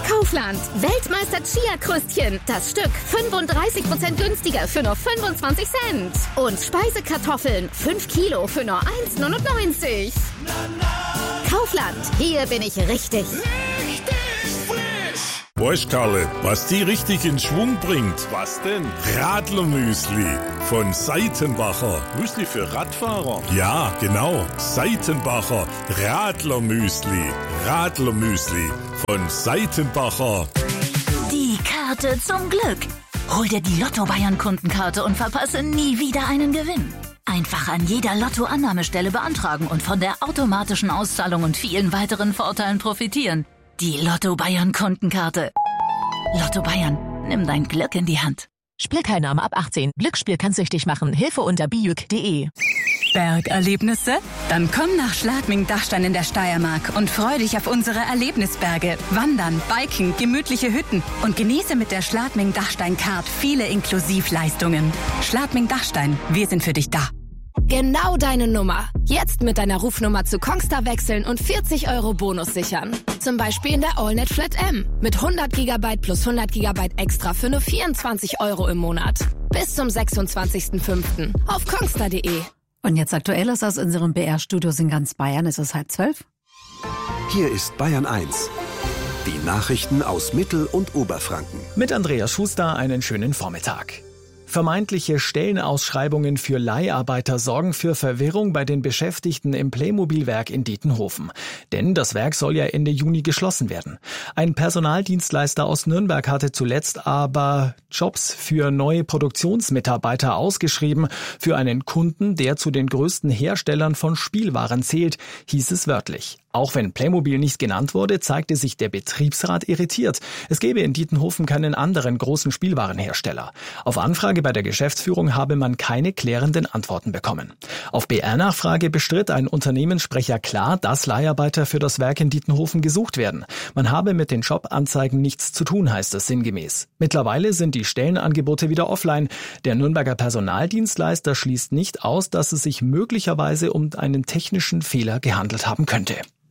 Kaufland. Weltmeister Chia-Kröstchen. Das Stück 35% günstiger für nur 25 Cent. Und Speisekartoffeln 5 Kilo für nur 1,99. Kaufland. Hier bin ich richtig. Weißt, Karle, was die richtig in Schwung bringt? Was denn? Radlermüsli von Seitenbacher. Müsli für Radfahrer? Ja, genau. Seitenbacher Radlermüsli. Radlermüsli von Seitenbacher. Die Karte zum Glück. Hol dir die Lotto-Bayern-Kundenkarte und verpasse nie wieder einen Gewinn. Einfach an jeder Lotto-Annahmestelle beantragen und von der automatischen Auszahlung und vielen weiteren Vorteilen profitieren. Die Lotto-Bayern-Kundenkarte. Lotto Bayern, nimm dein Glück in die Hand. Spielteilnahme ab 18. Glücksspiel kann süchtig machen. Hilfe unter bijuk.de. Bergerlebnisse? Dann komm nach Schladming-Dachstein in der Steiermark und freu dich auf unsere Erlebnisberge. Wandern, Biken, gemütliche Hütten und genieße mit der Schladming-Dachstein-Card viele Inklusivleistungen. Schladming-Dachstein, wir sind für dich da. Genau deine Nummer. Jetzt mit deiner Rufnummer zu Kongstar wechseln und 40 € Bonus sichern. Zum Beispiel in der AllNet Flat M. Mit 100 GB plus 100 GB extra für nur 24 € im Monat. Bis zum 26.05. auf kongstar.de. Und jetzt Aktuelles aus unserem BR-Studios in ganz Bayern. Es ist 11:30. Hier ist Bayern 1. Die Nachrichten aus Mittel- und Oberfranken. Mit Andreas Schuster einen schönen Vormittag. Vermeintliche Stellenausschreibungen für Leiharbeiter sorgen für Verwirrung bei den Beschäftigten im Playmobil-Werk in Dietenhofen. Denn das Werk soll ja Ende Juni geschlossen werden. Ein Personaldienstleister aus Nürnberg hatte zuletzt aber Jobs für neue Produktionsmitarbeiter ausgeschrieben. Für einen Kunden, der zu den größten Herstellern von Spielwaren zählt, hieß es wörtlich. Auch wenn Playmobil nicht genannt wurde, zeigte sich der Betriebsrat irritiert. Es gäbe in Dietenhofen keinen anderen großen Spielwarenhersteller. Auf Anfrage bei der Geschäftsführung habe man keine klärenden Antworten bekommen. Auf BR-Nachfrage bestritt ein Unternehmenssprecher klar, dass Leiharbeiter für das Werk in Dietenhofen gesucht werden. Man habe mit den Jobanzeigen nichts zu tun, heißt es sinngemäß. Mittlerweile sind die Stellenangebote wieder offline. Der Nürnberger Personaldienstleister schließt nicht aus, dass es sich möglicherweise um einen technischen Fehler gehandelt haben könnte.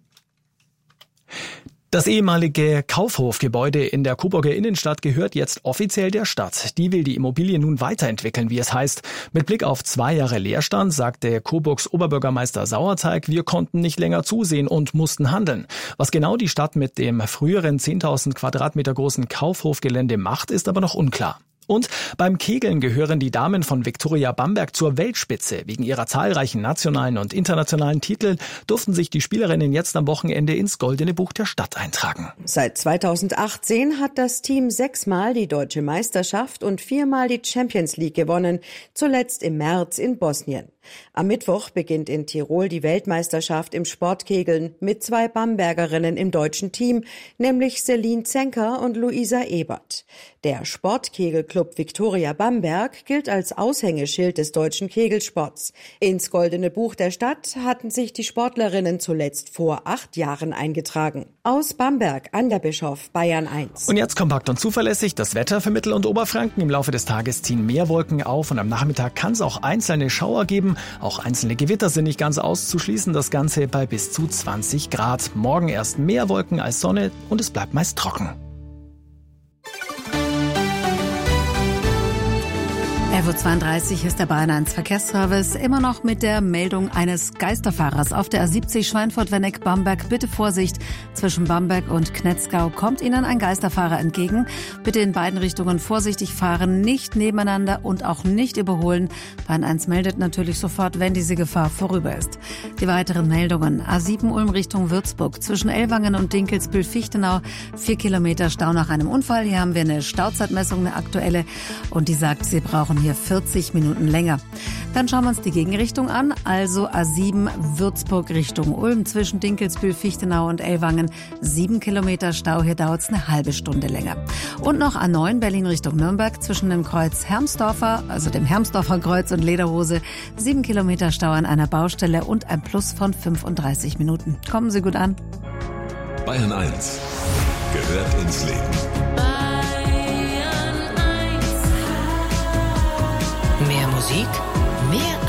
Das ehemalige Kaufhofgebäude in der Coburger Innenstadt gehört jetzt offiziell der Stadt. Die will die Immobilie nun weiterentwickeln, wie es heißt. Mit Blick auf 2 Jahre Leerstand sagte Coburgs Oberbürgermeister Sauerteig, wir konnten nicht länger zusehen und mussten handeln. Was genau die Stadt mit dem früheren 10.000 Quadratmeter großen Kaufhofgelände macht, ist aber noch unklar. Und beim Kegeln gehören die Damen von Viktoria Bamberg zur Weltspitze. Wegen ihrer zahlreichen nationalen und internationalen Titel durften sich die Spielerinnen jetzt am Wochenende ins Goldene Buch der Stadt eintragen. Seit 2018 hat das Team 6-mal die Deutsche Meisterschaft und 4-mal die Champions League gewonnen, zuletzt im März in Bosnien. Am Mittwoch beginnt in Tirol die Weltmeisterschaft im Sportkegeln mit 2 Bambergerinnen im deutschen Team, nämlich Celine Zenker und Luisa Ebert. Der Sportkegelclub Viktoria Bamberg gilt als Aushängeschild des deutschen Kegelsports. Ins Goldene Buch der Stadt hatten sich die Sportlerinnen zuletzt vor 8 Jahren eingetragen. Aus Bamberg, Anja Bischoff, Bayern 1. Und jetzt kompakt und zuverlässig das Wetter für Mittel- und Oberfranken. Im Laufe des Tages ziehen mehr Wolken auf und am Nachmittag kann es auch einzelne Schauer geben. Auch einzelne Gewitter sind nicht ganz auszuschließen, das Ganze bei bis zu 20 Grad. Morgen erst mehr Wolken als Sonne und es bleibt meist trocken. 11:32 Uhr ist der Bayern 1 Verkehrsservice immer noch mit der Meldung eines Geisterfahrers auf der A70 Schweinfurt-Wenneck-Bamberg. Bitte Vorsicht, zwischen Bamberg und Knetzgau kommt Ihnen ein Geisterfahrer entgegen. Bitte in beiden Richtungen vorsichtig fahren, nicht nebeneinander und auch nicht überholen. Bayern 1 meldet natürlich sofort, wenn diese Gefahr vorüber ist. Die weiteren Meldungen: A7 Ulm Richtung Würzburg, zwischen Ellwangen und Dinkelsbühl-Fichtenau, 4 Kilometer Stau nach einem Unfall. Hier haben wir eine Stauzeitmessung, eine aktuelle, und die sagt, Sie brauchen hier 40 Minuten länger. Dann schauen wir uns die Gegenrichtung an, also A7 Würzburg Richtung Ulm, zwischen Dinkelsbühl, Fichtenau und Ellwangen, 7 Kilometer Stau, hier dauert es eine halbe Stunde länger. Und noch A9 Berlin Richtung Nürnberg, zwischen dem Kreuz Hermsdorfer, also dem Hermsdorfer Kreuz und Lederhose, 7 Kilometer Stau an einer Baustelle und ein Plus von 35 Minuten. Kommen Sie gut an. Bayern 1 gehört ins Leben. Mehr Musik, mehr